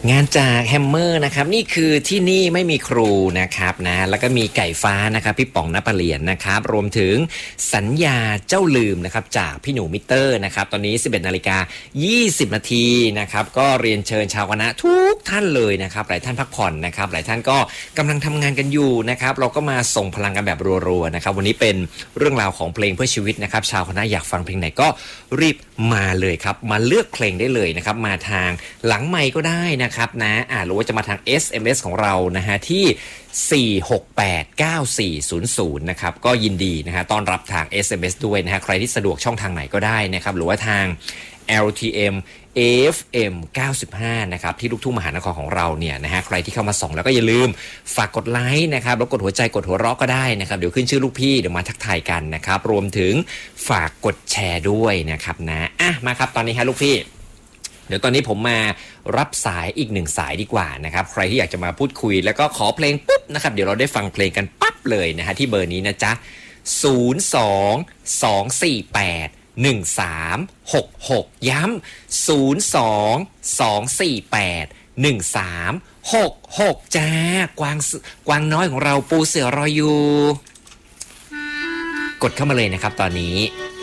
งานจากแฮมเมอร์นะครับนี่คือที่นี่ไม่มีครูนะครับนะแล้วก็มีไก่ฟ้านะครับพี่ป๋องนภเรียนนะครับรวมถึงสัญญาเจ้าลืมนะครับจากพี่หนูมิเตอร์นะครับตอนนี้ 11:20 นาทีนะครับก็เรียนเชิญชาวคณะทุกท่านเลยนะครับหลายท่านพักผ่อนนะครับหลายท่านก็กำลังทำงานกันอยู่นะครับเราก็มาส่งพลังกันแบบรัวๆนะครับวันนี้เป็นเรื่องราวของเพลงเพื่อชีวิตนะครับชาวคณะอยากฟังเพลงไหนก็รีบมาเลยครับมาเลือกเพลงได้เลยนะครับมาทางหลังไมค์ก็ได้นะครับนะหรือว่าจะมาทาง SMS ของเรานะฮะที่4689400นะครับก็ยินดีนะฮะต้อนรับทาง SMS ด้วยนะฮะใครที่สะดวกช่องทางไหนก็ได้นะครับหรือว่าทาง LTM FM 95นะครับที่ลูกทุ่งมหานครของเราเนี่ยนะฮะใครที่เข้ามาส่องแล้วก็อย่าลืมฝากกดไลค์นะครับแล้วกดหัวใจกดหัวเราะก็ได้นะครับเดี๋ยวขึ้นชื่อลูกพี่เดี๋ยวมาทักทายกันนะครับรวมถึงฝากกดแชร์ด้วยนะครับนะมาครับตอนนี้ฮะลูกพี่เดี๋ยวตอนนี้ผมมารับสายอีกหนึ่งสายดีกว่านะครับใครที่อยากจะมาพูดคุยแล้วก็ขอเพลงปุ๊บนะครับเดี๋ยวเราได้ฟังเพลงกันปั๊บเลยนะฮะที่เบอร์นี้นะจ๊ะ022481366ย้ำ022481366จ้ากวางน้อยของเราปูเสือรออยู่กดเข้ามาเลยนะครับตอนนี้